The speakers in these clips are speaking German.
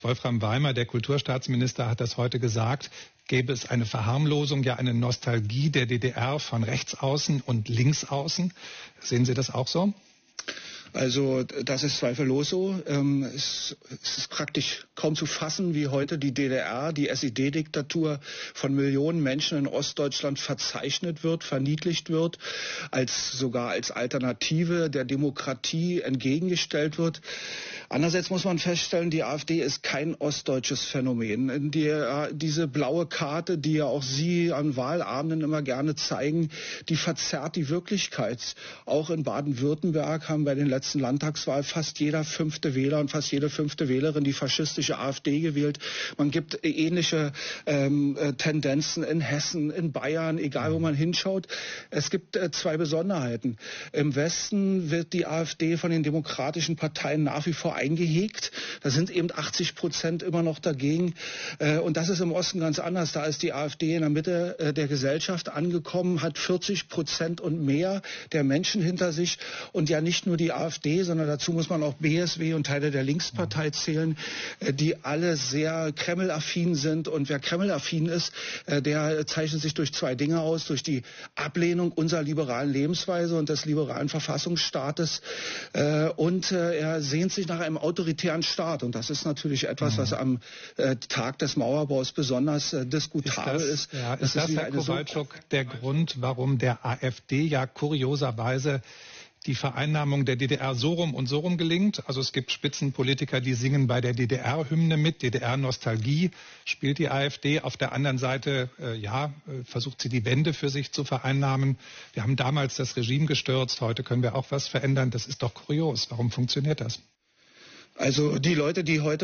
Wolfram Weimer, der Kulturstaatsminister, hat das heute gesagt, gäbe es eine Verharmlosung, ja eine Nostalgie der DDR von rechts außen und links außen. Sehen Sie das auch so? Also das ist zweifellos so. Es ist praktisch kaum zu fassen, wie heute die DDR, die SED-Diktatur von Millionen Menschen in Ostdeutschland verzeichnet wird, verniedlicht wird, sogar als Alternative der Demokratie entgegengestellt wird. Andererseits muss man feststellen, die AfD ist kein ostdeutsches Phänomen. Diese blaue Karte, die ja auch Sie an Wahlabenden immer gerne zeigen, die verzerrt die Wirklichkeit. Auch in Baden-Württemberg haben bei den letzten Landtagswahl fast jeder 5. Wähler und fast jede 5. Wählerin die faschistische AfD gewählt. Man gibt ähnliche Tendenzen in Hessen, in Bayern, egal wo man hinschaut. Es gibt zwei Besonderheiten. Im Westen wird die AfD von den demokratischen Parteien nach wie vor eingehegt. Da sind eben 80% immer noch dagegen. Und das ist im Osten ganz anders. Da ist die AfD in der Mitte der Gesellschaft angekommen, hat 40% und mehr der Menschen hinter sich. Und ja nicht nur die AfD, sondern dazu muss man auch BSW und Teile der Linkspartei zählen, die alle sehr Kreml-affin sind. Und wer Kreml-affin ist, der zeichnet sich durch zwei Dinge aus, durch die Ablehnung unserer liberalen Lebensweise und des liberalen Verfassungsstaates. Und er sehnt sich nach einem autoritären Staat. Und das ist natürlich etwas, was am Tag des Mauerbaus besonders diskutabel ist. Ja, ist das, Herr Kowalczuk, der Grund, warum der AfD ja kurioserweise die Vereinnahmung der DDR so rum und so rum gelingt? Also es gibt Spitzenpolitiker, die singen bei der DDR-Hymne mit, DDR-Nostalgie spielt die AfD. Auf der anderen Seite, versucht sie die Wende für sich zu vereinnahmen. Wir haben damals das Regime gestürzt, heute können wir auch was verändern. Das ist doch kurios. Warum funktioniert das? Also die Leute, die heute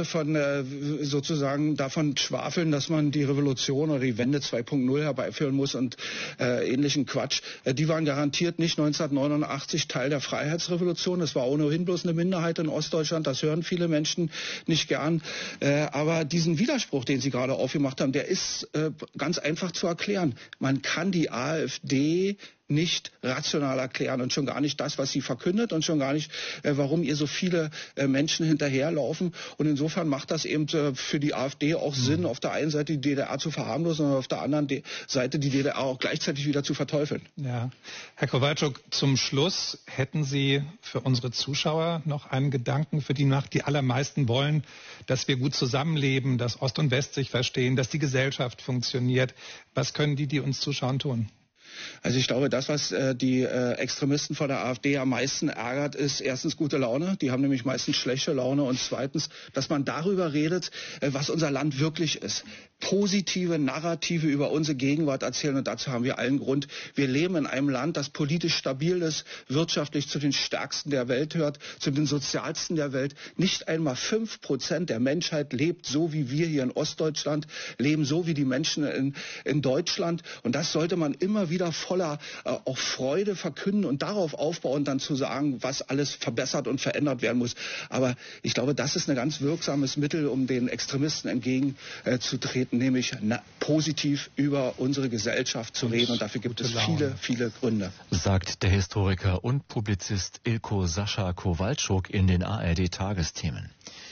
sozusagen davon schwafeln, dass man die Revolution oder die Wende 2.0 herbeiführen muss und ähnlichen Quatsch, die waren garantiert nicht 1989 Teil der Freiheitsrevolution. Das war ohnehin bloß eine Minderheit in Ostdeutschland. Das hören viele Menschen nicht gern. Aber diesen Widerspruch, den Sie gerade aufgemacht haben, der ist ganz einfach zu erklären. Man kann die AfD nicht rational erklären und schon gar nicht das, was sie verkündet und schon gar nicht, warum ihr so viele Menschen hinterherlaufen. Und insofern macht das eben für die AfD auch Sinn, auf der einen Seite die DDR zu verharmlosen und auf der anderen Seite die DDR auch gleichzeitig wieder zu verteufeln. Ja. Herr Kowalczuk, zum Schluss hätten Sie für unsere Zuschauer noch einen Gedanken, für die allermeisten wollen, dass wir gut zusammenleben, dass Ost und West sich verstehen, dass die Gesellschaft funktioniert. Was können die uns zuschauen, tun? Also ich glaube, das, was die Extremisten von der AfD am meisten ärgert, ist erstens gute Laune. Die haben nämlich meistens schlechte Laune. Und zweitens, dass man darüber redet, was unser Land wirklich ist. Positive Narrative über unsere Gegenwart erzählen. Und dazu haben wir allen Grund. Wir leben in einem Land, das politisch stabil ist, wirtschaftlich zu den stärksten der Welt gehört, zu den sozialsten der Welt. Nicht einmal 5% der Menschheit lebt so, wie wir hier in Ostdeutschland leben, so wie die Menschen in Deutschland. Und das sollte man immer wieder voller auch Freude verkünden und darauf aufbauen, dann zu sagen, was alles verbessert und verändert werden muss. Aber ich glaube, das ist ein ganz wirksames Mittel, um den Extremisten entgegenzutreten, nämlich positiv über unsere Gesellschaft zu reden. Und dafür gibt es viele, viele Gründe. Sagt der Historiker und Publizist Ilko Sascha Kowalczuk in den ARD-Tagesthemen.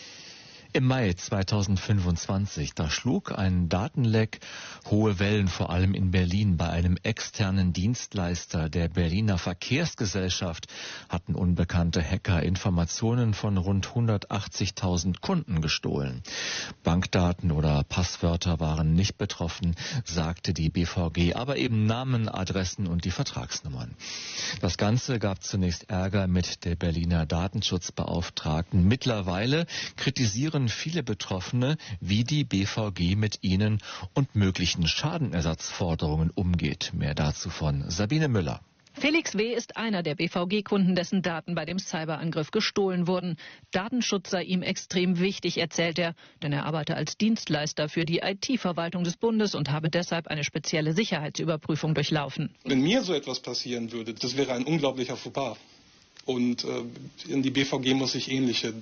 Im Mai 2025, da schlug ein Datenleck hohe Wellen, vor allem in Berlin. Bei einem externen Dienstleister der Berliner Verkehrsgesellschaft hatten unbekannte Hacker Informationen von rund 180.000 Kunden gestohlen. Bankdaten oder Passwörter waren nicht betroffen, sagte die BVG, aber eben Namen, Adressen und die Vertragsnummern. Das Ganze gab zunächst Ärger mit der Berliner Datenschutzbeauftragten. Mittlerweile kritisieren viele Betroffene, wie die BVG mit ihnen und möglichen Schadenersatzforderungen umgeht. Mehr dazu von Sabine Müller. Felix W. ist einer der BVG-Kunden, dessen Daten bei dem Cyberangriff gestohlen wurden. Datenschutz sei ihm extrem wichtig, erzählt er, denn er arbeite als Dienstleister für die IT-Verwaltung des Bundes und habe deshalb eine spezielle Sicherheitsüberprüfung durchlaufen. Wenn mir so etwas passieren würde, das wäre ein unglaublicher Fouxpas. Und die BVG muss sich ähnliche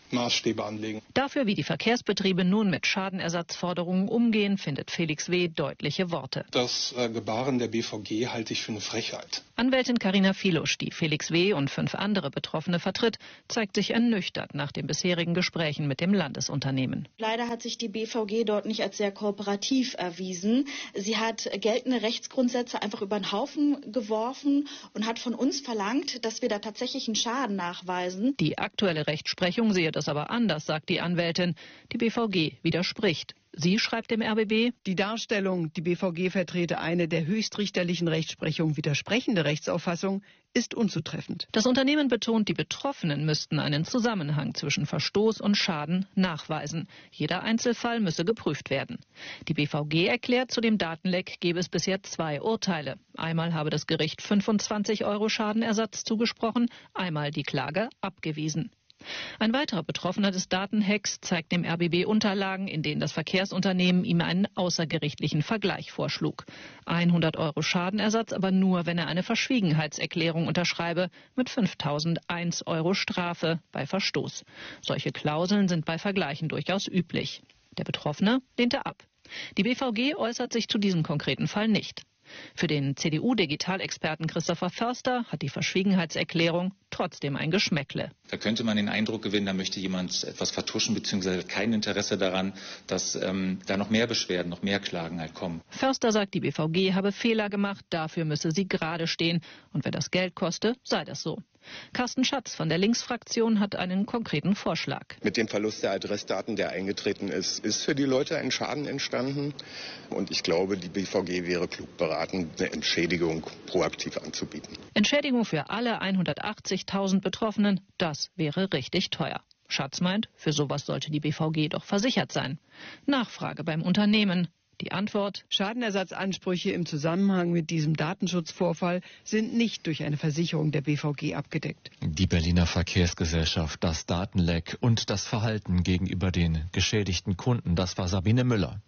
Maßstäbe anlegen. Dafür, wie die Verkehrsbetriebe nun mit Schadenersatzforderungen umgehen, findet Felix W. deutliche Worte. Das Gebaren der BVG halte ich für eine Frechheit. Anwältin Carina Filusch, die Felix W. und 5 andere Betroffene vertritt, zeigt sich ernüchtert nach den bisherigen Gesprächen mit dem Landesunternehmen. Leider hat sich die BVG dort nicht als sehr kooperativ erwiesen. Sie hat geltende Rechtsgrundsätze einfach über den Haufen geworfen und hat von uns verlangt, dass wir da tatsächlich einen Schaden nachweisen. Die aktuelle Rechtsprechung sehe das aber anders, sagt die Anwältin. Die BVG widerspricht. Sie schreibt dem RBB: Die Darstellung, die BVG vertrete eine der höchstrichterlichen Rechtsprechung widersprechende Rechtsauffassung, ist unzutreffend. Das Unternehmen betont, die Betroffenen müssten einen Zusammenhang zwischen Verstoß und Schaden nachweisen. Jeder Einzelfall müsse geprüft werden. Die BVG erklärt, zu dem Datenleck gebe es bisher 2 Urteile. Einmal habe das Gericht 25 € Schadenersatz zugesprochen, einmal die Klage abgewiesen. Ein weiterer Betroffener des Datenhacks zeigt dem RBB Unterlagen, in denen das Verkehrsunternehmen ihm einen außergerichtlichen Vergleich vorschlug. 100 € Schadenersatz, aber nur, wenn er eine Verschwiegenheitserklärung unterschreibe, mit 5.001 € Strafe bei Verstoß. Solche Klauseln sind bei Vergleichen durchaus üblich. Der Betroffene lehnte ab. Die BVG äußert sich zu diesem konkreten Fall nicht. Für den CDU-Digitalexperten Christopher Förster hat die Verschwiegenheitserklärung trotzdem ein Geschmäckle. Da könnte man den Eindruck gewinnen, da möchte jemand etwas vertuschen bzw. kein Interesse daran, dass da noch mehr Beschwerden, noch mehr Klagen halt kommen. Förster sagt, die BVG habe Fehler gemacht, dafür müsse sie gerade stehen. Und wenn das Geld koste, sei das so. Carsten Schatz von der Linksfraktion hat einen konkreten Vorschlag. Mit dem Verlust der Adressdaten, der eingetreten ist, ist für die Leute ein Schaden entstanden. Und ich glaube, die BVG wäre klug beraten, eine Entschädigung proaktiv anzubieten. Entschädigung für alle 180.000 Betroffenen, das wäre richtig teuer. Schatz meint, für sowas sollte die BVG doch versichert sein. Nachfrage beim Unternehmen. Die Antwort: Schadenersatzansprüche im Zusammenhang mit diesem Datenschutzvorfall sind nicht durch eine Versicherung der BVG abgedeckt. Die Berliner Verkehrsgesellschaft, das Datenleck und das Verhalten gegenüber den geschädigten Kunden, das war Sabine Müller.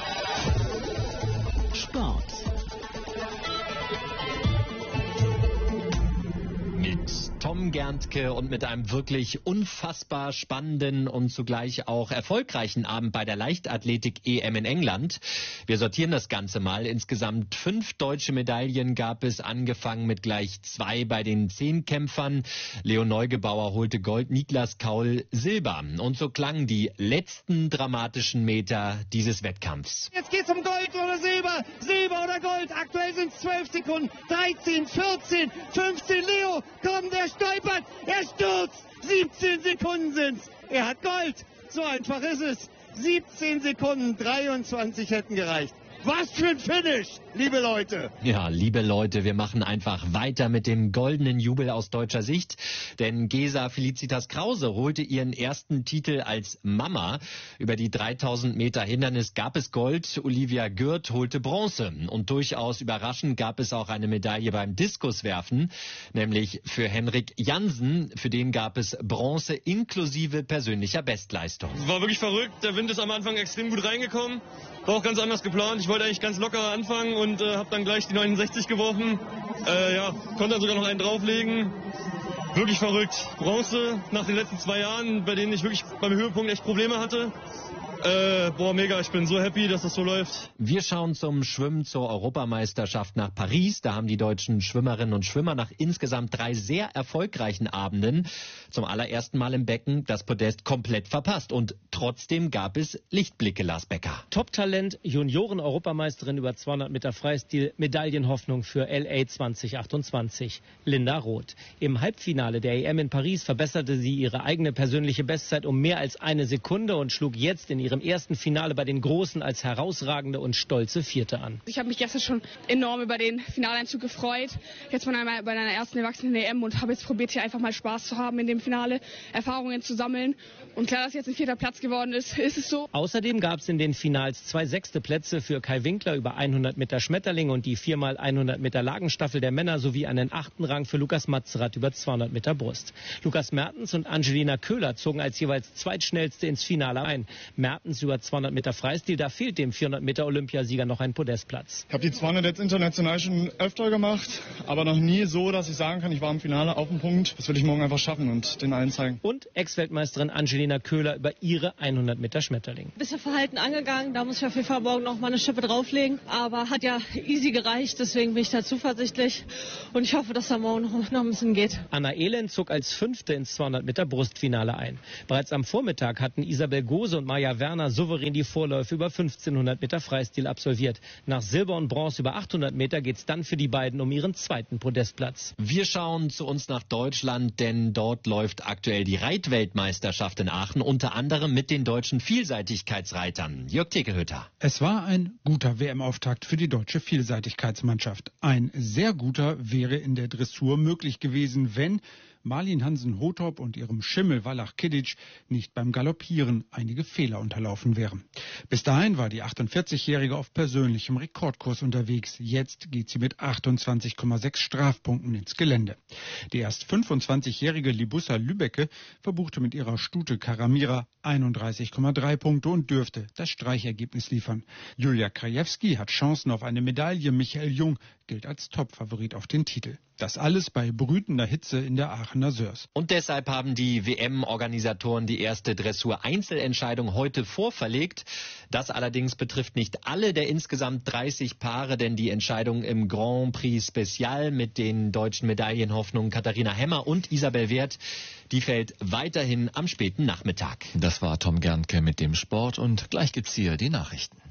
Sport. Mit Tom Gerntke und mit einem wirklich unfassbar spannenden und zugleich auch erfolgreichen Abend bei der Leichtathletik-EM in England. Wir sortieren das Ganze mal. Insgesamt 5 deutsche Medaillen gab es, angefangen mit gleich 2 bei den 10-Kämpfern. Leo Neugebauer holte Gold, Niklas Kaul Silber. Und so klangen die letzten dramatischen Meter dieses Wettkampfs. Jetzt geht's um Gold oder Silber, Silber oder Gold. Aktuell sind es 12 Sekunden, 13, 14, 15, Leo, komm, der stolpert, er stürzt, 17 Sekunden sind's, er hat Gold, so einfach ist es, 17 Sekunden, 23 hätten gereicht. Was für ein Finish, liebe Leute. Ja, liebe Leute, wir machen einfach weiter mit dem goldenen Jubel aus deutscher Sicht. Denn Gesa Felicitas Krause holte ihren ersten Titel als Mama. Über die 3000 Meter Hindernis gab es Gold. Olivia Gürt holte Bronze. Und durchaus überraschend gab es auch eine Medaille beim Diskuswerfen. Nämlich für Henrik Jansen. Für den gab es Bronze inklusive persönlicher Bestleistung. War wirklich verrückt. Der Wind ist am Anfang extrem gut reingekommen. War auch ganz anders geplant. Ich wollte eigentlich ganz locker anfangen und habe dann gleich die 69 geworfen. Konnte dann sogar noch einen drauflegen. Wirklich verrückt. Bronze nach den letzten 2 Jahren, bei denen ich wirklich beim Höhepunkt echt Probleme hatte. Mega, ich bin so happy, dass das so läuft. Wir schauen zum Schwimmen zur Europameisterschaft nach Paris. Da haben die deutschen Schwimmerinnen und Schwimmer nach insgesamt 3 sehr erfolgreichen Abenden zum allerersten Mal im Becken das Podest komplett verpasst. Und trotzdem gab es Lichtblicke, Lars Becker. Top-Talent, Junioren-Europameisterin über 200 Meter Freistil, Medaillenhoffnung für LA 2028, Linda Roth. Im Halbfinale der EM in Paris verbesserte sie ihre eigene persönliche Bestzeit um mehr als 1 Sekunde und schlug jetzt in ihrem ersten Finale bei den Großen als herausragende und stolze Vierte an. Ich habe mich gestern schon enorm über den Finaleinzug gefreut. Jetzt bei einer ersten erwachsenen EM und habe jetzt probiert, hier einfach mal Spaß zu haben in dem Finale, Erfahrungen zu sammeln. Und klar, dass jetzt ein 4. Platz geworden ist, ist es so. Außerdem gab es in den Finals 2 6. Plätze für Kai Winkler über 100 Meter Schmetterling und die 4x100 Meter Lagenstaffel der Männer sowie einen 8. Rang für Lukas Matzerath über 200 Meter Brust. Lukas Mertens und Angelina Köhler zogen als jeweils Zweitschnellste ins Finale ein. Mertens Martens über 200 Meter Freistil. Da fehlt dem 400 Meter Olympiasieger noch ein Podestplatz. Ich habe die 200 jetzt international schon öfter gemacht, aber noch nie so, dass ich sagen kann, ich war im Finale auf dem Punkt. Das will ich morgen einfach schaffen und den allen zeigen. Und Ex-Weltmeisterin Angelina Köhler über ihre 100 Meter Schmetterling. Bisschen verhalten angegangen, da muss ich auf jeden Fall morgen noch mal eine Schippe drauflegen. Aber hat ja easy gereicht, deswegen bin ich da zuversichtlich. Und ich hoffe, dass da morgen noch ein bisschen geht. Anna Elend zog als Fünfte ins 200 Meter Brustfinale ein. Bereits am Vormittag hatten Isabel Gose und Maja Werner souverän die Vorläufe über 1500 Meter Freistil absolviert. Nach Silber und Bronze über 800 Meter geht es dann für die beiden um ihren zweiten Podestplatz. Wir schauen zu uns nach Deutschland, denn dort läuft aktuell die Reitweltmeisterschaft in Aachen, unter anderem mit den deutschen Vielseitigkeitsreitern. Jörg Tekelhütter. Es war ein guter WM-Auftakt für die deutsche Vielseitigkeitsmannschaft. Ein sehr guter wäre in der Dressur möglich gewesen, wenn Marlin Hansen-Hothop und ihrem Schimmel Wallach Kiddic nicht beim Galoppieren einige Fehler unterlaufen wären. Bis dahin war die 48-Jährige auf persönlichem Rekordkurs unterwegs. Jetzt geht sie mit 28,6 Strafpunkten ins Gelände. Die erst 25-jährige Libussa Lübecke verbuchte mit ihrer Stute Karamira 31,3 Punkte und dürfte das Streichergebnis liefern. Julia Krajewski hat Chancen auf eine Medaille. Michael Jung gilt als Topfavorit auf den Titel. Das alles bei brütender Hitze in der Aachener Sörs. Und deshalb haben die WM-Organisatoren die erste Dressur-Einzelentscheidung heute vorverlegt. Das allerdings betrifft nicht alle der insgesamt 30 Paare, denn die Entscheidung im Grand Prix Special mit den deutschen Medaillenhoffnungen Katharina Hemmer und Isabel Werth, die fällt weiterhin am späten Nachmittag. Das war Tom Gerntke mit dem Sport und gleich gibt's hier die Nachrichten.